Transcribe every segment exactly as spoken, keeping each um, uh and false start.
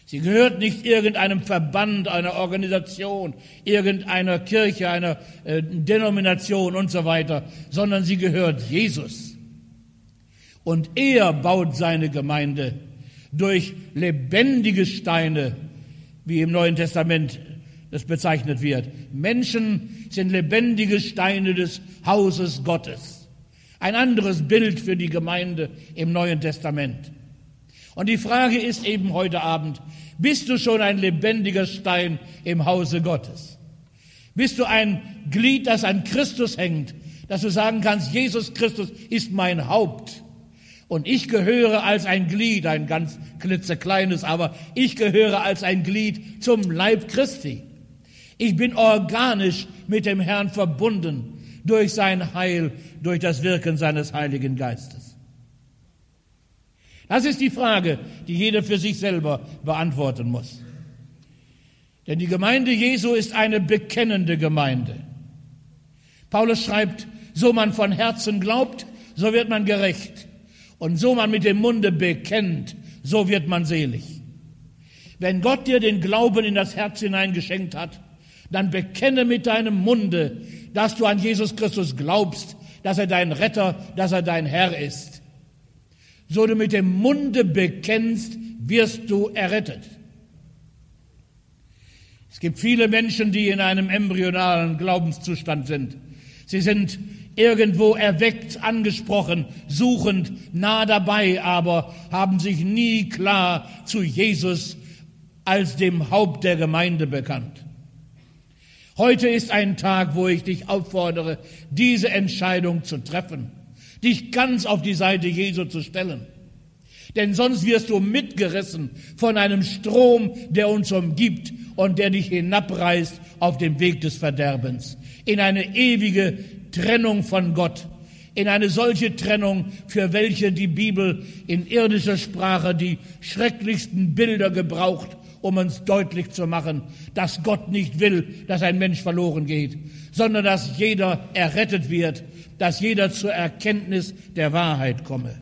Sie gehört nicht irgendeinem Verband, einer Organisation, irgendeiner Kirche, einer äh, Denomination und so weiter, sondern sie gehört Jesus. Und er baut seine Gemeinde durch lebendige Steine, wie im Neuen Testament das bezeichnet wird. Menschen sind lebendige Steine des Hauses Gottes. Ein anderes Bild für die Gemeinde im Neuen Testament. Und die Frage ist eben heute Abend, bist du schon ein lebendiger Stein im Hause Gottes? Bist du ein Glied, das an Christus hängt, dass du sagen kannst, Jesus Christus ist mein Haupt und ich gehöre als ein Glied, ein ganz klitzekleines, aber ich gehöre als ein Glied zum Leib Christi. Ich bin organisch mit dem Herrn verbunden durch sein Heil, durch das Wirken seines Heiligen Geistes. Das ist die Frage, die jeder für sich selber beantworten muss. Denn die Gemeinde Jesu ist eine bekennende Gemeinde. Paulus schreibt, so man von Herzen glaubt, so wird man gerecht. Und so man mit dem Munde bekennt, so wird man selig. Wenn Gott dir den Glauben in das Herz hineingeschenkt hat, dann bekenne mit deinem Munde, dass du an Jesus Christus glaubst, dass er dein Retter, dass er dein Herr ist. So du mit dem Munde bekennst, wirst du errettet. Es gibt viele Menschen, die in einem embryonalen Glaubenszustand sind. Sie sind irgendwo erweckt, angesprochen, suchend, nah dabei, aber haben sich nie klar zu Jesus als dem Haupt der Gemeinde bekannt. Heute ist ein Tag, wo ich dich auffordere, diese Entscheidung zu treffen, dich ganz auf die Seite Jesu zu stellen. Denn sonst wirst du mitgerissen von einem Strom, der uns umgibt und der dich hinabreißt auf den Weg des Verderbens, in eine ewige Trennung von Gott, in eine solche Trennung, für welche die Bibel in irdischer Sprache die schrecklichsten Bilder gebraucht, um uns deutlich zu machen, dass Gott nicht will, dass ein Mensch verloren geht, sondern dass jeder errettet wird, dass jeder zur Erkenntnis der Wahrheit komme.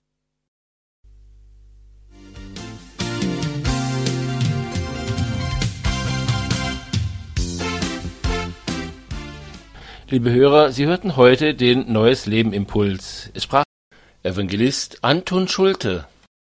Liebe Hörer, Sie hörten heute den Neues Leben Impuls. Es sprach Evangelist Anton Schulte.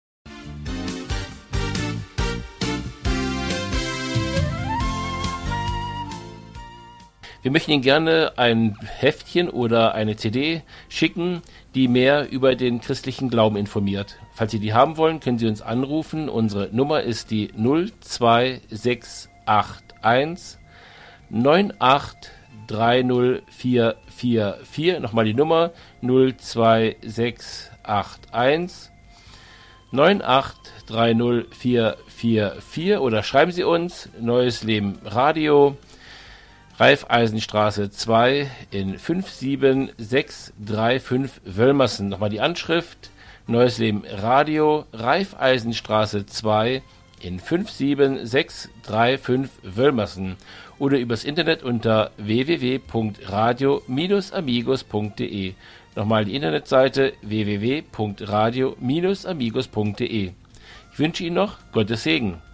Wir möchten Ihnen gerne ein Heftchen oder eine C D schicken, die mehr über den christlichen Glauben informiert. Falls Sie die haben wollen, können Sie uns anrufen. Unsere Nummer ist die null zwei sechs acht eins neun acht drei null vier vier vier. Nochmal die Nummer null zwei sechs acht eins neun acht drei null vier vier vier oder schreiben Sie uns Neues Leben Radio, Raiffeisenstraße zwei in fünf sieben sechs drei fünf Wölmersen. Nochmal die Anschrift Neues Leben Radio, Raiffeisenstraße zwei in fünf sieben sechs drei fünf Wölmersen oder übers Internet unter w w w punkt radio Bindestrich amigos punkt d e. Nochmal die Internetseite w w w punkt radio Bindestrich amigos punkt d e. Ich wünsche Ihnen noch Gottes Segen.